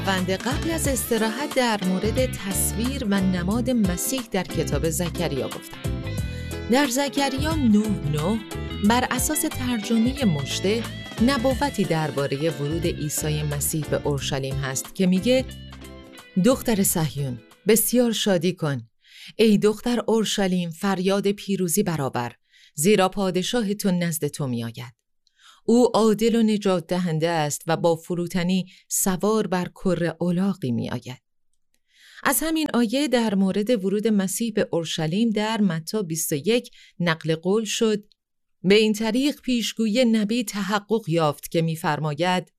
بنده قبل از استراحت در مورد تصویر و نماد مسیح در کتاب زکریا گفتم. در زکریا 9:9 بر اساس ترجمه مژده نبوتی درباره ورود عیسی مسیح به اورشلیم هست که میگه: دختر صهیون بسیار شادی کن، ای دختر اورشلیم فریاد پیروزی برآور، زیرا پادشاه تو نزد تو می آید. او عادل و نجات دهنده است و با فروتنی سوار بر کر الاغی می آید. از همین آیه در مورد ورود مسیح به اورشلیم در متی 21 نقل قول شد: به این طریق پیشگویی نبی تحقق یافت که می‌فرماید.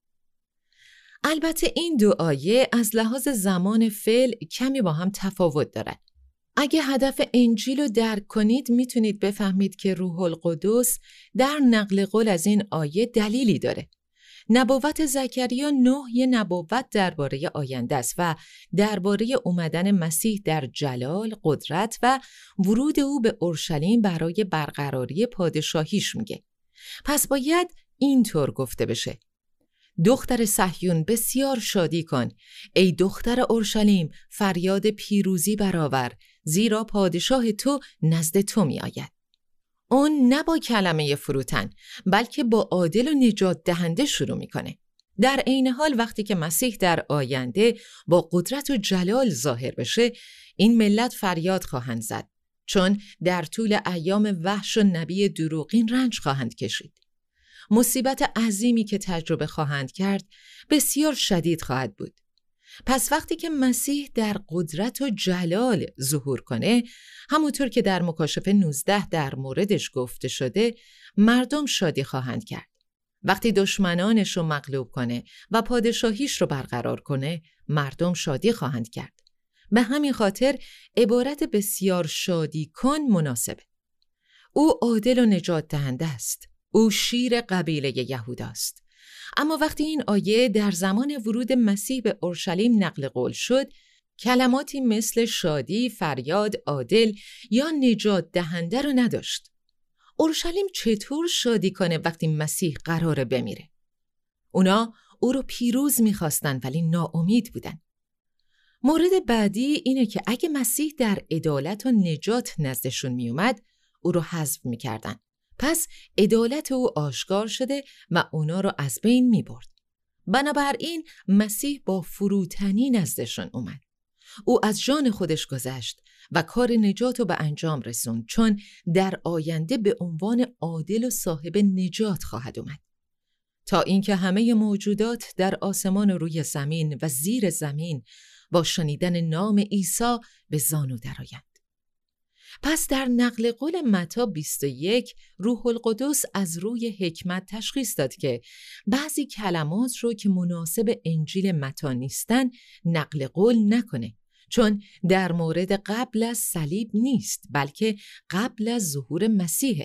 البته این دو آیه از لحاظ زمان فعل کمی با هم تفاوت دارند. اگه هدف انجیل رو درک کنید میتونید بفهمید که روح القدس در نقل قول از این آیه دلیلی داره. نبوت زکریا 9 یه نبوت درباره آینده است و درباره اومدن مسیح در جلال، قدرت و ورود او به اورشلیم برای برقراری پادشاهیش میگه. پس باید اینطور گفته بشه: دختر صهیون بسیار شادی کن، ای دختر اورشلیم فریاد پیروزی برآور، زیرا پادشاه تو نزد تو می آید. اون نه با کلمه فروتن بلکه با عادل و نجات دهنده شروع میکنه. در عین حال وقتی که مسیح در آینده با قدرت و جلال ظاهر بشه، این ملت فریاد خواهند زد، چون در طول ایام وحش و نبی دروغین رنج خواهند کشید. مصیبت عظیمی که تجربه خواهند کرد بسیار شدید خواهد بود. پس وقتی که مسیح در قدرت و جلال ظهور کنه، همونطور که در مکاشفه 19 در موردش گفته شده، مردم شادی خواهند کرد. وقتی دشمنانش رو مغلوب کنه و پادشاهیش رو برقرار کنه، مردم شادی خواهند کرد. به همین خاطر عبارت بسیار شادی کن مناسبه. او عادل و نجات دهنده است. او شیر قبیله یهوداست. اما وقتی این آیه در زمان ورود مسیح به اورشلیم نقل قول شد، کلماتی مثل شادی، فریاد، عادل یا نجات دهنده رو نداشت. اورشلیم چطور شادی کنه وقتی مسیح قراره بمیره؟ اونا او رو پیروز می‌خواستن ولی ناامید بودن. مورد بعدی اینه که اگه مسیح در عدالت و نجات نزدشون میومد، او رو حذف می‌کردن. پس عدالت او آشکار شده و اونا رو از بین می برد. بنابراین مسیح با فروتنی نزدشون اومد. او از جان خودش گذشت و کار نجات رو به انجام رسوند، چون در آینده به عنوان عادل و صاحب نجات خواهد اومد، تا اینکه همه موجودات در آسمان و روی زمین و زیر زمین با شنیدن نام عیسی به زانو درآیند. پس در نقل قول متی 21 روح القدس از روی حکمت تشخیص داد که بعضی کلمات رو که مناسب انجیل متی نیستن نقل قول نکنه، چون در مورد قبل از صلیب نیست بلکه قبل از ظهور مسیحه.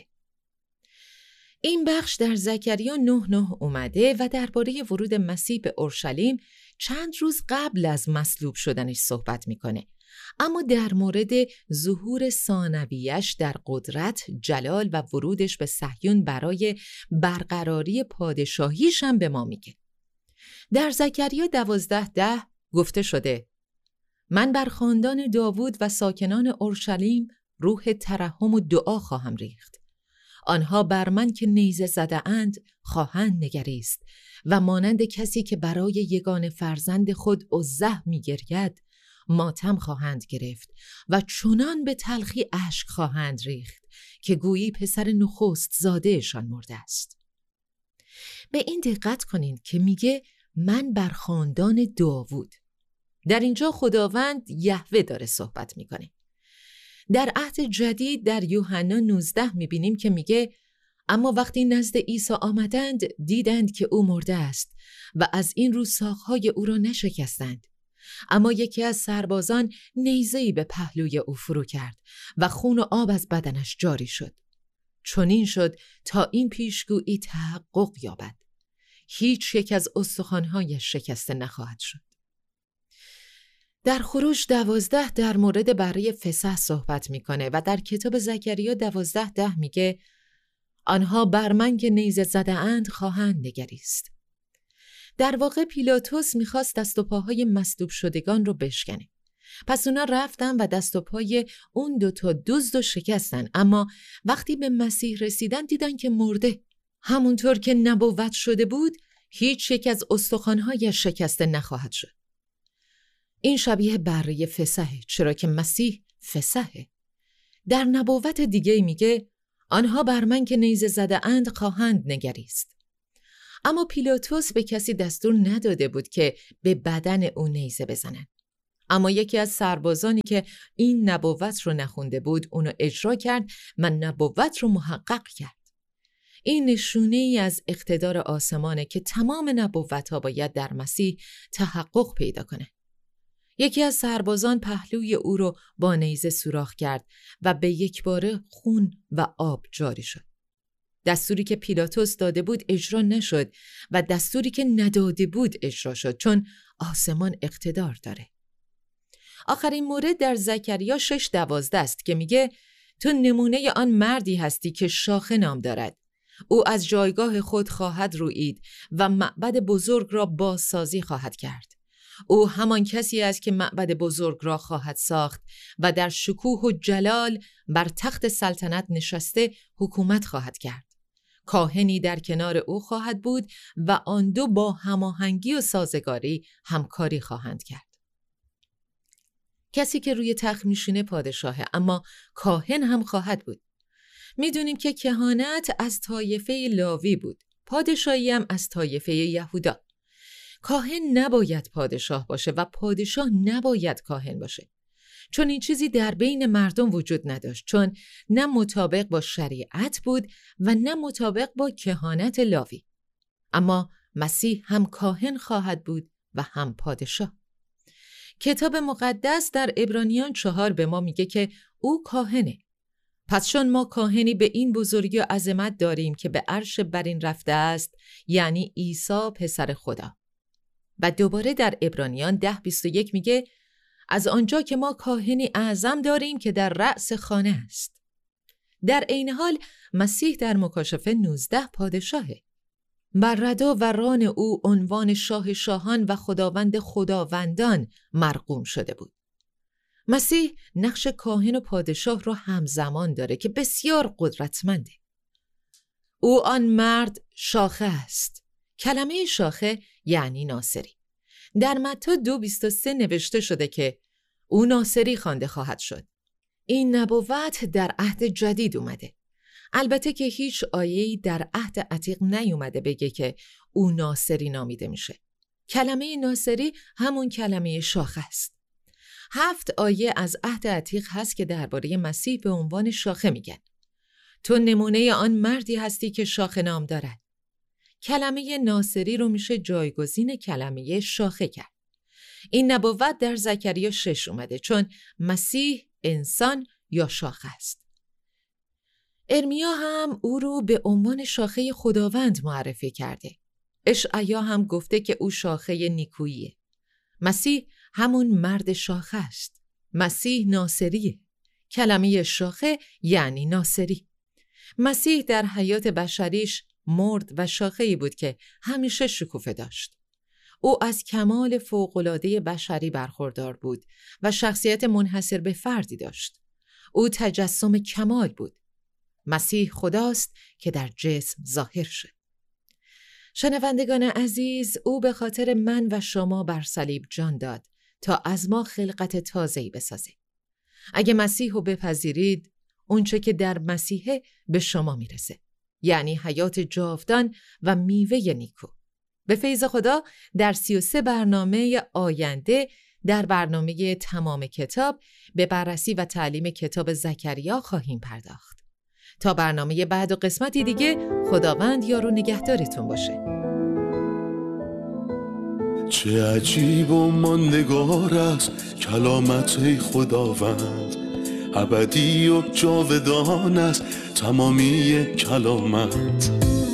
این بخش در زکریا 9:9 اومده و درباره ورود مسیح به اورشلیم چند روز قبل از مصلوب شدنش صحبت میکنه. اما در مورد ظهور ثانویش در قدرت، جلال و ورودش به صهیون برای برقراری پادشاهیش هم به ما میگه. در زکریا 12:10 گفته شده: من بر خاندان داوود و ساکنان اورشلیم روح ترحم و دعا خواهم ریخت. آنها بر من که نیزه زده اند خواهند نگریست و مانند کسی که برای یگانه فرزند خود عزه میگرید ماتم خواهند گرفت و چنان به تلخی اشک خواهند ریخت که گویی پسر نخست زادهشان مرده است. به این دقت کنین که میگه من بر خاندان داوود. در اینجا خداوند یهوه داره صحبت میکنه. در عهد جدید در یوحنا 19 میبینیم که میگه اما وقتی نزد عیسی آمدند دیدند که او مرده است و از این رو ساقهای او را نشکستند. اما یکی از سربازان نیزه‌ای به پهلوی او فرو کرد و خون و آب از بدنش جاری شد. چنین شد تا این پیشگویی تحقق یابد: هیچ یک از استخوان‌هایش شکسته نخواهد شد. در خروج 12 در مورد برای فسح صحبت میکنه و در کتاب زکریا 12:10 میگه آنها بر من که نیزه زده اند خواهند نگریست. در واقع پیلاطس میخواست دست و پاهای مصلوب شدگان رو بشکنه. پس اونا رفتن و دست و پای اون 2 دزد رو شکستن، اما وقتی به مسیح رسیدن دیدن که مرده. همونطور که نبوت شده بود، هیچ یک از استخوان‌هایش شکسته نخواهد شد. این شبیه بره فسحه، چرا که مسیح فسحه. در نبوت دیگه میگه آنها بر من که نیزه زده اند خواهند نگریست. اما پیلاطس به کسی دستور نداده بود که به بدن او نیزه بزنن. اما یکی از سربازانی که این نبوت رو نخونده بود اونو اجرا کرد و نبوت رو محقق کرد. این نشونه ای از اقتدار آسمانه که تمام نبوت ها باید در مسیح تحقق پیدا کنه. یکی از سربازان پهلوی او رو با نیزه سوراخ کرد و به یک باره خون و آب جاری شد. دستوری که پیلاطس داده بود اجرا نشد و دستوری که نداده بود اجرا شد، چون آسمان اقتدار داره. آخرین مورد در زکریا 6:12 است که میگه تو نمونه آن مردی هستی که شاخه نام دارد. او از جایگاه خود خواهد رویید و معبد بزرگ را بازسازی خواهد کرد. او همان کسی است که معبد بزرگ را خواهد ساخت و در شکوه و جلال بر تخت سلطنت نشسته حکومت خواهد کرد. کاهنی در کنار او خواهد بود و آن دو با هماهنگی و سازگاری همکاری خواهند کرد. کسی که روی تخت میشینه پادشاهه، اما کاهن هم خواهد بود. میدونیم که کهانت از طایفه لاوی بود، پادشاهی هم از طایفه یهودا. کاهن نباید پادشاه باشه و پادشاه نباید کاهن باشه، چون این چیزی در بین مردم وجود نداشت، چون نه مطابق با شریعت بود و نه مطابق با کهانت لاوی. اما مسیح هم کاهن خواهد بود و هم پادشاه. کتاب مقدس در عبرانیان 4 به ما میگه که او کاهنه. پس چون ما کاهنی به این بزرگی و عظمت داریم که به عرش برین رفته است، یعنی عیسی پسر خدا. و دوباره در عبرانیان 10:21 میگه از آنجا که ما کاهنی اعظم داریم که در رأس خانه است. در عین حال مسیح در مکاشفه 19 پادشاهه. بر ردا و ران او عنوان شاه شاهان و خداوند خداوندان مرقوم شده بود. مسیح نقش کاهن و پادشاه رو همزمان داره که بسیار قدرتمنده. او آن مرد شاخه است. کلمه شاخه یعنی ناصری. در متی 2:23 نوشته شده که او ناصری خوانده خواهد شد. این نبوت در عهد جدید اومده. البته که هیچ آیه‌ای در عهد عتیق نیومده بگه که او ناصری نامیده میشه. کلمه ناصری همون کلمه شاخه است. 7 آیه از عهد عتیق هست که درباره مسیح به عنوان شاخه میگن. تو نمونه آن مردی هستی که شاخه نام دارد. کلمه ناصری رو میشه جایگزین کلمه شاخه کرد. این نبوت در زکریا 6 اومده، چون مسیح انسان یا شاخه است. ارمیا هم او رو به عنوان شاخه خداوند معرفی کرده. اشعیا هم گفته که او شاخه نیکوییه. مسیح همون مرد شاخه است. مسیح ناصریه. کلمه شاخه یعنی ناصری. مسیح در حیات بشریش مرد و شاخه‌ای بود که همیشه شکوفه داشت. او از کمال فوق‌العاده بشری برخوردار بود و شخصیت منحصر به فردی داشت. او تجسم کمال بود. مسیح خداست که در جسم ظاهر شد. شنوندگان عزیز، او به خاطر من و شما بر صلیب جان داد تا از ما خلقت تازه‌ای بسازه. اگه مسیح رو بپذیرید، اونچه که در مسیحه به شما میرسه، یعنی حیات جاودان و میوه نیکو. به فیض خدا در 33 برنامه آینده در برنامه تمام کتاب به بررسی و تعلیم کتاب زکریا خواهیم پرداخت. تا برنامه بعد و قسمتی دیگه، خداوند یار و نگهدارتون باشه. چه عجیب و ماندگار است کلامت خداوند، ابدی و جاودان است تمامی کلامت.